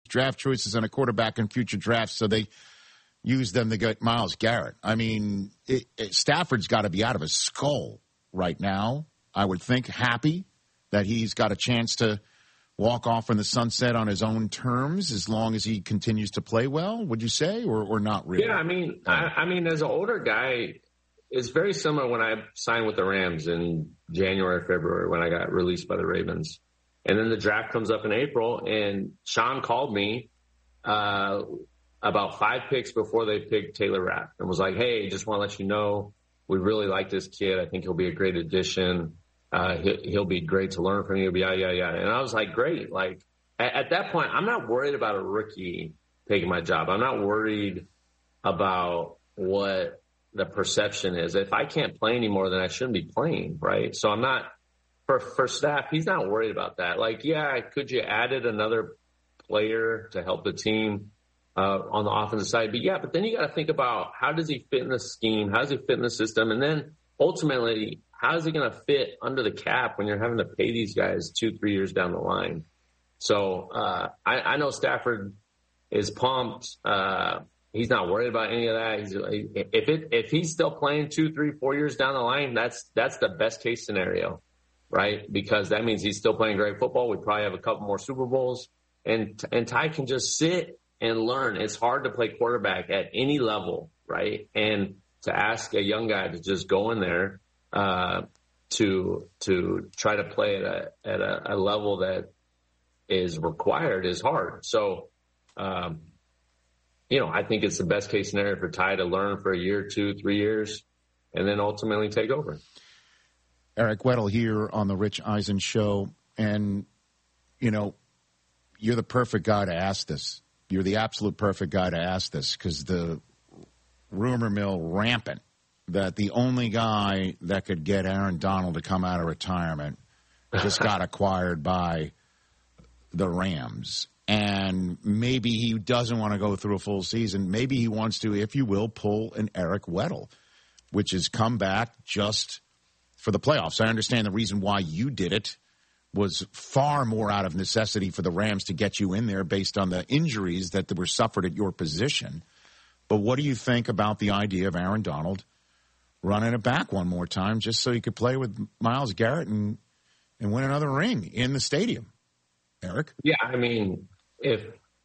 draft choices on a quarterback in future drafts, so they use them to get Myles Garrett. I mean, Stafford's got to be out of his skull right now, I would think, happy that he's got a chance to walk off in the sunset on his own terms as long as he continues to play well, would you say, or not really? Yeah, I mean, as an older guy, it's very similar when I signed with the Rams in January, February, when I got released by the Ravens. And then the draft comes up in April, and Sean called me about 5 picks before they picked Taylor Rapp and was like, hey, just want to let you know, we really like this kid. I think he'll be a great addition. He'll be great to learn from you. Yeah. And I was like, great. Like at that point, I'm not worried about a rookie taking my job. I'm not worried about what the perception is. If I can't play anymore, then I shouldn't be playing, right? So I'm not, for Staff, he's not worried about that. Like, yeah, could you added another player to help the team on the offensive side? But then you got to think about how does he fit in the scheme? How does he fit in the system? And then ultimately, how is he going to fit under the cap when you're having to pay these guys 2-3 years down the line? So I know Stafford is pumped. He's not worried about any of that. If he's still playing 2, 3, 4 years down the line, that's the best case scenario, right? Because that means he's still playing great football. We probably have a couple more Super Bowls, and Ty can just sit and learn. It's hard to play quarterback at any level, right? And to ask a young guy to just go in there to try to play at a level that is required is hard. So, I think it's the best case scenario for Ty to learn for a year, 2, 3 years, and then ultimately take over. Eric Weddle here on the Rich Eisen Show. And, you're the perfect guy to ask this. You're the absolute perfect guy to ask this because the rumor mill rampant that the only guy that could get Aaron Donald to come out of retirement just got acquired by the Rams. And maybe he doesn't want to go through a full season. Maybe he wants to, if you will, pull an Eric Weddle, which is come back just for the playoffs. I understand the reason why you did it was far more out of necessity for the Rams to get you in there based on the injuries that were suffered at your position. But what do you think about the idea of Aaron Donald running it back one more time just so he could play with Myles Garrett and win another ring in the stadium? Eric? Yeah, I mean, if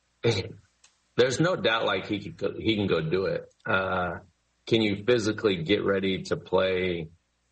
there's no doubt like he can go do it. Can you physically get ready to play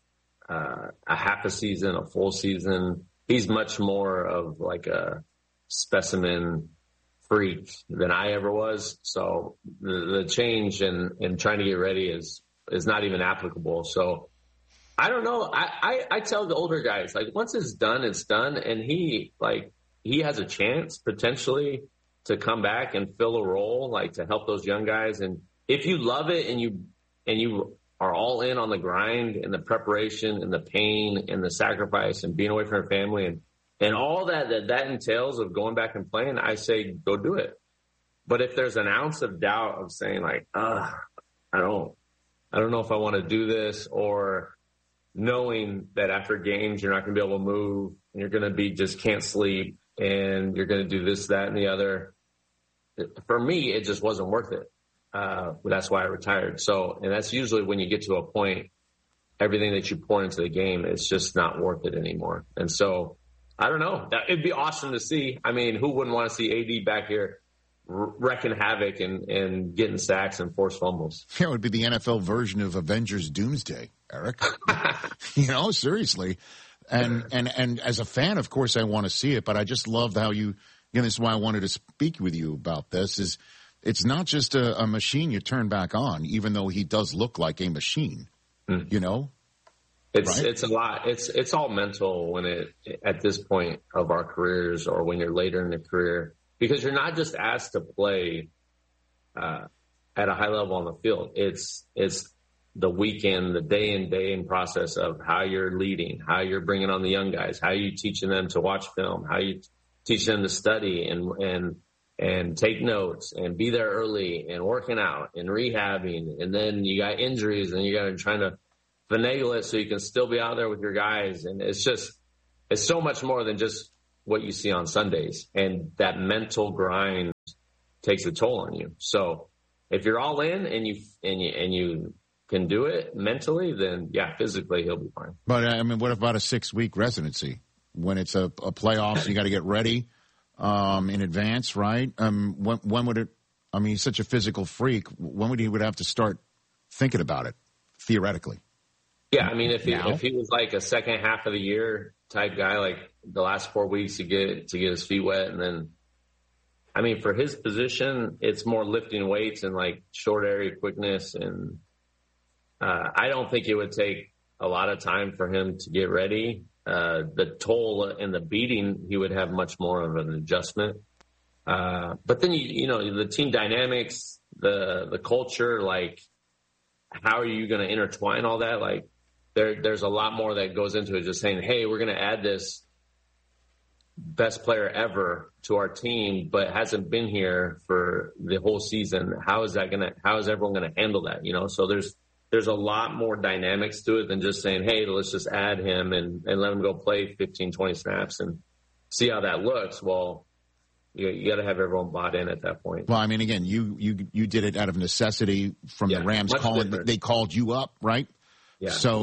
a half a season, a full season? He's much more of like a specimen freak than I ever was. So the change and trying to get ready is not even applicable. So I don't know. I tell the older guys, like, once it's done, it's done. And he has a chance potentially to come back and fill a role, like to help those young guys. And if you love it and you are all in on the grind and the preparation and the pain and the sacrifice and being away from your family and all that entails of going back and playing, I say, go do it. But if there's an ounce of doubt of saying like, I don't know if I want to do this, or knowing that after games, you're not going to be able to move and you're going to be just can't sleep and you're going to do this, that, and the other. For me, it just wasn't worth it. That's why I retired. So, and that's usually when you get to a point, everything that you pour into the game is just not worth it anymore. And so, I don't know. It'd be awesome to see. I mean, who wouldn't want to see AD back here wrecking havoc and getting sacks and forced fumbles? Yeah, it would be the NFL version of Avengers Doomsday, Eric. Seriously. And as a fan, of course, I want to see it, but I just love how this is why I wanted to speak with you about this, is it's not just a machine you turn back on, even though he does look like a machine, It's right? It's a lot. It's all mental when at this point of our careers or when you're later in the career, because you're not just asked to play at a high level on the field. It's the weekend, the day in process of how you're leading, how you're bringing on the young guys, how you teaching them to watch film, how you teach them to study and take notes and be there early and working out and rehabbing. And then you got injuries and you got to trying to finagle it so you can still be out there with your guys. And it's so much more than just what you see on Sundays. And that mental grind takes a toll on you. So if you're all in and you can do it mentally, then yeah, physically he'll be fine. But I mean, what about a 6-week residency when it's a playoffs? You got to get ready in advance, right? When would it? I mean, he's such a physical freak. When would he have to start thinking about it theoretically? Yeah, I mean, if he was like a second half of the year type guy, like the last 4 weeks to get his feet wet, and then, I mean, for his position, it's more lifting weights and like short area quickness, and I don't think it would take a lot of time for him to get ready. The toll and the beating, he would have much more of an adjustment. But then you know the team dynamics, the culture, like how are you going to intertwine all that? Like there's a lot more that goes into it. Just saying, hey, we're going to add this best player ever to our team, but hasn't been here for the whole season. How is everyone going to handle that? You know, so there's a lot more dynamics to it than just saying, hey, let's just add him and let him go play 15, 20 snaps and see how that looks. Well, you got to have everyone bought in at that point. Well, I mean, again, you did it out of necessity from the Rams calling. They called you up, right? Yeah. So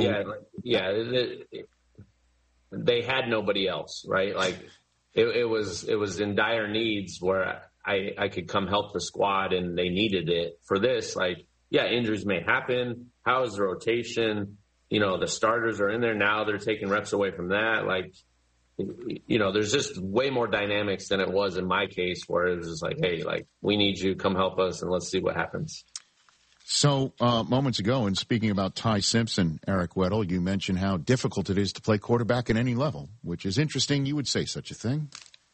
they had nobody else, right? Like it was in dire needs where I could come help the squad and they needed it. For this, like, yeah, injuries may happen. How is the rotation? You know, the starters are in there now. They're taking reps away from that. Like, you know, there's just way more dynamics than it was in my case where it was just like, hey, like, we need you. Come help us and let's see what happens. So moments ago, and speaking about Ty Simpson, Eric Weddle, you mentioned how difficult it is to play quarterback at any level, which is interesting you would say such a thing.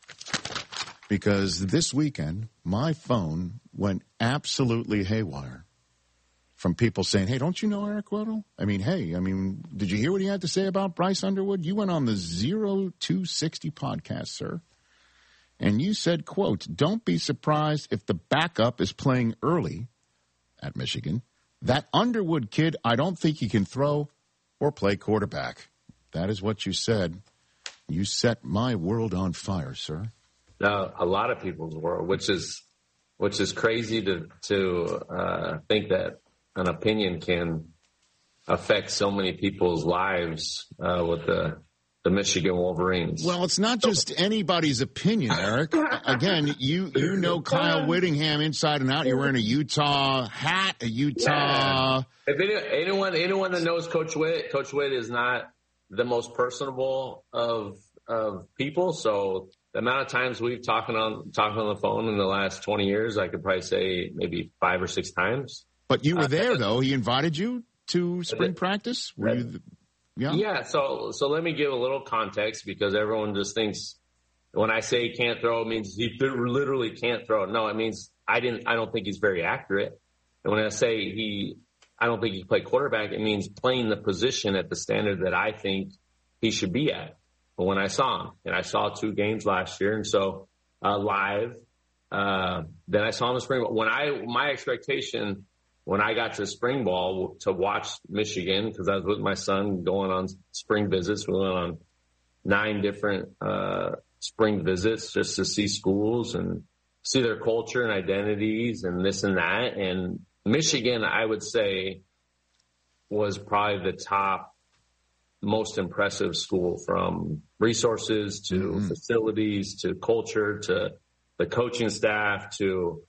Because this weekend, my phone went absolutely haywire from people saying, hey, don't you know Eric Weddle? Did you hear what he had to say about Bryce Underwood? You went on the 0260 podcast, sir. And you said, quote, don't be surprised if the backup is playing early at Michigan. That Underwood kid, I don't think he can throw or play quarterback. That is what you said. You set my world on fire, sir. A lot of people's world, which is crazy to think that an opinion can affect so many people's lives with the Michigan Wolverines. Well, it's not just anybody's opinion, Eric. Again, you know Kyle Whittingham inside and out. You're wearing a Utah hat, a Utah. Yeah. If anyone that knows Coach Witt is not the most personable of people. So the amount of times we've talked on the phone in the last 20 years, I could probably say maybe 5 or 6 times. But you were there, though. He invited you to spring practice? Were you? Yeah. So let me give a little context because everyone just thinks when I say he can't throw, it means he literally can't throw. No, it means I don't think he's very accurate. And when I say I don't think he can play quarterback, it means playing the position at the standard that I think he should be at. But when I saw him, and I saw 2 games last year, and so live, then I saw him in spring ball. My expectation when I got to spring ball to watch Michigan, because I was with my son going on spring visits. We went on 9 different spring visits just to see schools and see their culture and identities and this and that. And Michigan, I would say, was probably the top most impressive school, from resources to facilities to culture to the coaching staff to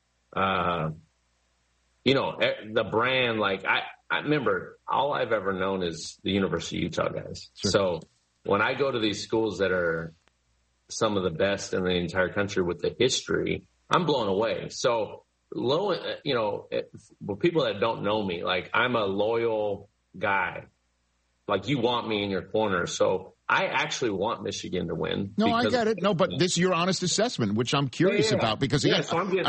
the brand. Like I remember, all I've ever known is the University of Utah guys. Sure. So when I go to these schools that are some of the best in the entire country with the history, I'm blown away. So for people that don't know me, like, I'm a loyal guy. Like, you want me in your corner. So I actually want Michigan to win. No, I get it. No, but this is your honest assessment, which I'm curious about, because so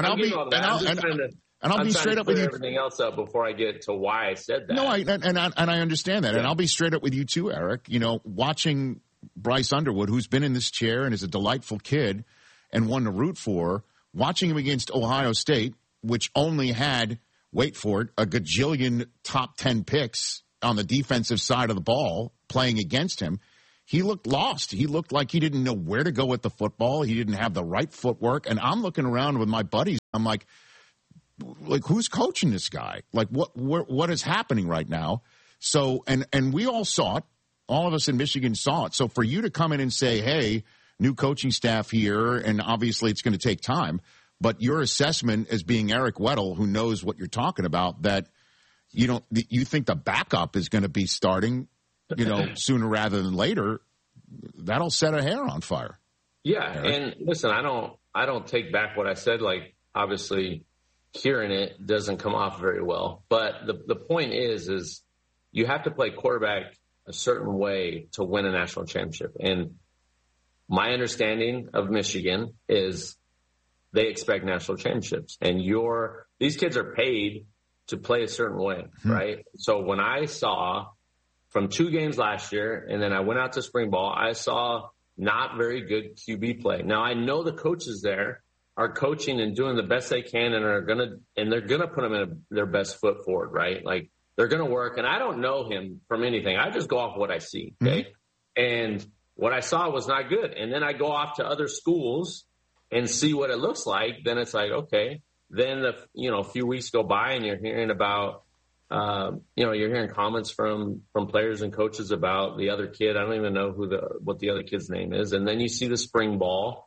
I'll be straight up with you. Everything else up before I get to why I said that. No, I understand that, and I'll be straight up with you too, Eric. You know, watching Bryce Underwood, who's been in this chair and is a delightful kid and one to root for, watching him against Ohio State, which only had, wait for it, a gajillion top 10 picks on the defensive side of the ball playing against him. he looked lost. He looked like he didn't know where to go with the football. He didn't have the right footwork. And I'm looking around with my buddies. I'm like, who's coaching this guy? Like, what is happening right now? So, and we all saw it. All of us in Michigan saw it. So for you to come in and say, hey, new coaching staff here, and obviously it's going to take time, but your assessment as being Eric Weddle, who knows what you're talking about, that you think the backup is going to be starting, sooner rather than later, that'll set a hair on fire. Yeah. Eric. And listen, I don't take back what I said. Like, obviously hearing it doesn't come off very well, but the point is you have to play quarterback a certain way to win a national championship. And my understanding of Michigan is they expect national championships, and these kids are paid to play a certain way, right? So when I saw from 2 games last year, and then I went out to spring ball, I saw not very good QB play. Now I know the coaches there are coaching and doing the best they can, and they're gonna put them in their best foot forward, right? Like, they're going to work. And I don't know him from anything. I just go off what I see. Okay. And what I saw was not good. And then I go off to other schools and see what it looks like. Then it's like, okay, then a few weeks go by and you're hearing about, you're hearing comments from players and coaches about the other kid. I don't even know what the other kid's name is. And then you see the spring ball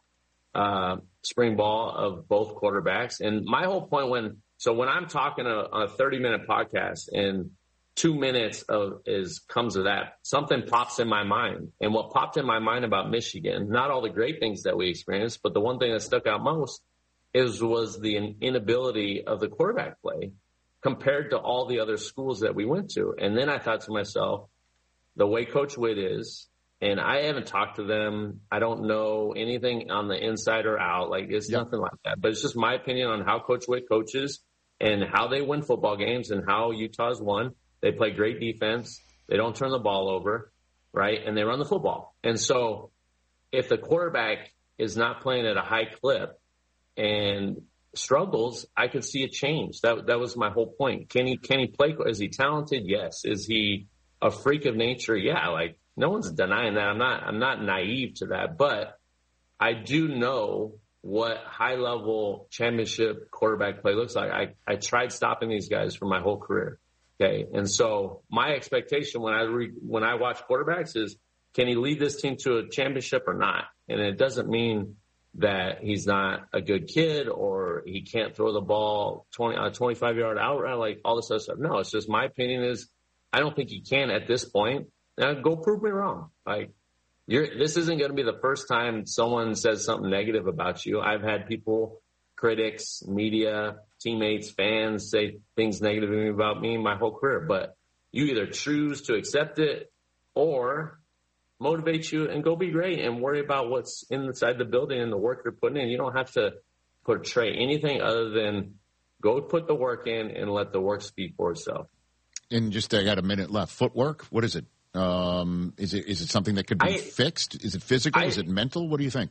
of both quarterbacks. And my whole point when I'm talking on a 30-minute podcast and 2 minutes comes of that, something pops in my mind. And what popped in my mind about Michigan, not all the great things that we experienced, but the one thing that stuck out most was the inability of the quarterback play compared to all the other schools that we went to. And then I thought to myself, the way Coach Witt is, and I haven't talked to them. I don't know anything on the inside or out. Like, it's nothing like that. But it's just my opinion on how Coach Witt coaches and how they win football games and how Utah's won. They play great defense. They don't turn the ball over, right? And they run the football. And so if the quarterback is not playing at a high clip and struggles, I could see a change. That was my whole point. Can he play? Is he talented? Yes. Is he a freak of nature? Yeah. Like, no one's denying that. I'm not naive to that, but I do know what high-level championship quarterback play looks like. I tried stopping these guys for my whole career, okay? And so my expectation when I watch quarterbacks is, can he lead this team to a championship or not? And it doesn't mean that he's not a good kid or he can't throw the ball 25-yard out, like all this other stuff. No, it's just my opinion is I don't think he can at this point. Now, go prove me wrong. Like, this isn't going to be the first time someone says something negative about you. I've had people, critics, media, teammates, fans say things negatively about me my whole career. But you either choose to accept it or motivate you and go be great and worry about what's inside the building and the work you're putting in. You don't have to portray anything other than go put the work in and let the work speak for itself. And just, I got a minute left. Footwork, what is it? Is it something that could be fixed? Is it physical? Is it mental? What do you think?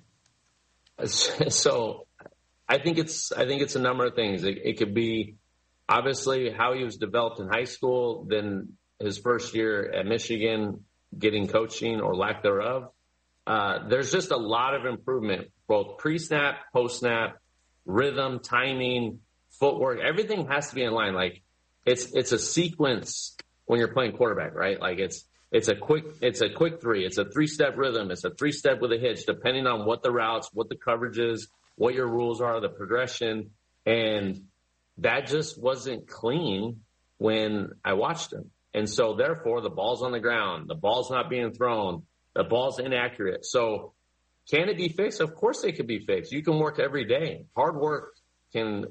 So I think it's a number of things. It could be obviously how he was developed in high school, then his first year at Michigan, getting coaching or lack thereof. There's just a lot of improvement, both pre-snap, post-snap, rhythm, timing, footwork. Everything has to be in line. Like, it's a sequence when you're playing quarterback, right? Like, it's a quick three. It's a 3-step rhythm. It's a 3-step with a hitch, depending on what the routes, what the coverage is, what your rules are, the progression. And that just wasn't clean when I watched him. And so therefore the ball's on the ground, the ball's not being thrown, the ball's inaccurate. So can it be fixed? Of course it could be fixed. You can work every day. Hard work can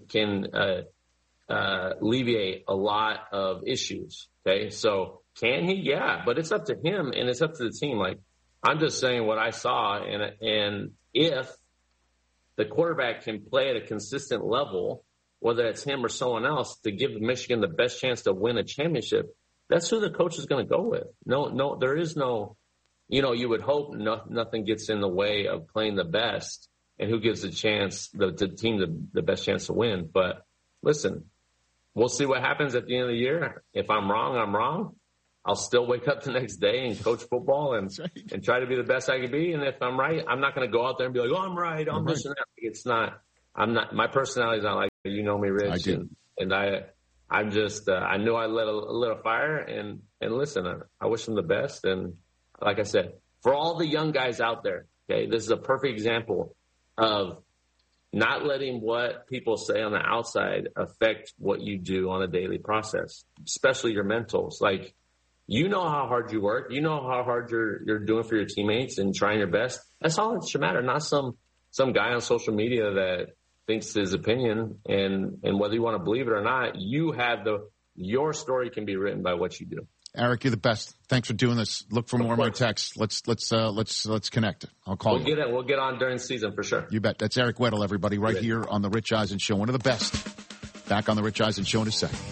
alleviate a lot of issues. Okay. So can he? Yeah, but it's up to him and it's up to the team. Like, I'm just saying what I saw, and if the quarterback can play at a consistent level, whether it's him or someone else, to give Michigan the best chance to win a championship, that's who the coach is going to go with. No, there is no, you would hope nothing gets in the way of playing the best and who gives the team the best chance to win. But listen, we'll see what happens at the end of the year. If I'm wrong, I'm wrong. I'll still wake up the next day and coach football and try to be the best I can be. And if I'm right, I'm not going to go out there and be like, oh, I'm right. I'm this and that. It's not. I'm not. My personality is not like you know me, Rich. I do. And I'm just. I knew I lit a fire. And listen, I wish them the best. And like I said, for all the young guys out there, okay, this is a perfect example of not letting what people say on the outside affect what you do on a daily process, especially your mentals. Like, you know how hard you work. You know how hard you're doing for your teammates and trying your best. That's all that should matter, not some guy on social media that thinks his opinion. And whether you want to believe it or not, you have your story can be written by what you do. Eric, you're the best. Thanks for doing this. Look for more of my texts. Let's connect. I'll call you. We'll get on during the season for sure. You bet. That's Eric Weddle, everybody, right here on the Rich Eisen Show. One of the best. Back on the Rich Eisen Show in a second.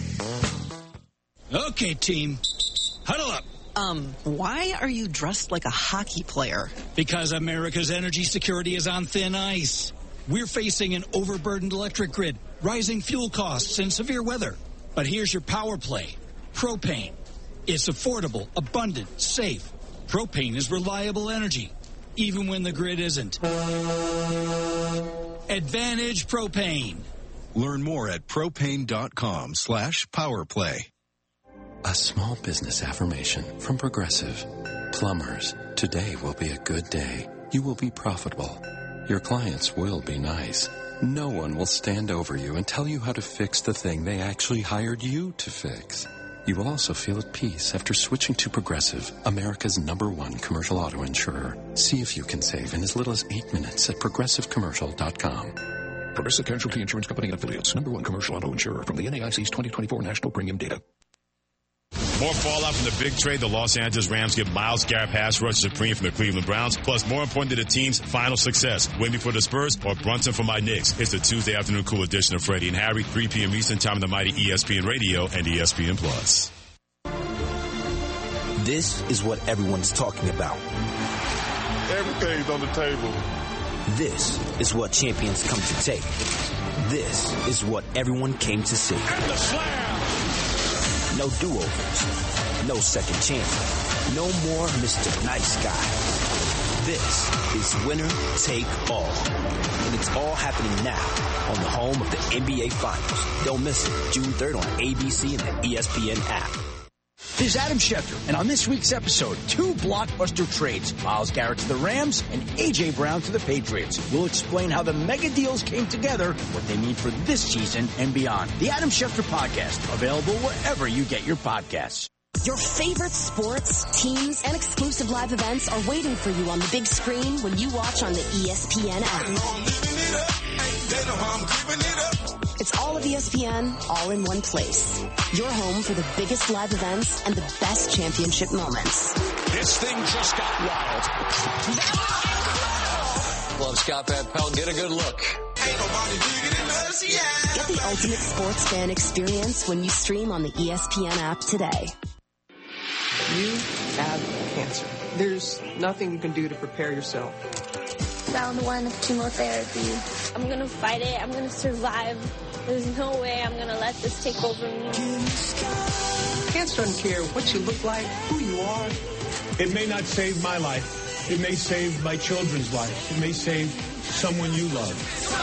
Okay, team. Huddle up. Why are you dressed like a hockey player? Because America's energy security is on thin ice. We're facing an overburdened electric grid, rising fuel costs, and severe weather. But here's your power play. Propane. It's affordable, abundant, safe. Propane is reliable energy, even when the grid isn't. Advantage Propane. Learn more at propane.com/powerplay. A small business affirmation from Progressive. Plumbers, today will be a good day. You will be profitable. Your clients will be nice. No one will stand over you and tell you how to fix the thing they actually hired you to fix. You will also feel at peace after switching to Progressive, America's #1 commercial auto insurer. See if you can save in as little as 8 minutes at progressivecommercial.com. Progressive Casualty Insurance Company and Affiliates, #1 commercial auto insurer from the NAIC's 2024 National Premium Data. More fallout from the big trade. The Los Angeles Rams give Myles Garrett pass rush supreme from the Cleveland Browns. Plus, more important to the team's final success, Wemby for the Spurs or Brunson for my Knicks. It's the Tuesday afternoon cool edition of Freddie and Harry, 3 p.m. Eastern Time on the mighty ESPN Radio and ESPN Plus. This is what everyone's talking about. Everything's on the table. This is what champions come to take. This is what everyone came to see. And the slam! No do-overs. No second chances. No more Mr. Nice Guy. This is winner take all. And it's all happening now on the home of the NBA Finals. Don't miss it. June 3rd on ABC and the ESPN app. This is Adam Schefter, and on this week's episode, 2 blockbuster trades. Myles Garrett to the Rams and A.J. Brown to the Patriots. We'll explain how the mega deals came together, what they mean for this season and beyond. The Adam Schefter Podcast, available wherever you get your podcasts. Your favorite sports, teams, and exclusive live events are waiting for you on the big screen when you watch on the ESPN app. It's all of ESPN, all in one place. Your home for the biggest live events and the best championship moments. This thing just got wild. Love Scott Van Pelt. Get a good look. Ain't nobody bigger than us, yeah. Get the ultimate sports fan experience when you stream on the ESPN app today. You have cancer. There's nothing you can do to prepare yourself. Round 1 of chemotherapy. I'm going to fight it. I'm going to survive. There's no way I'm going to let this take over me. Cancer doesn't care what you look like, who you are. It may not save my life. It may save my children's life. It may save someone you love.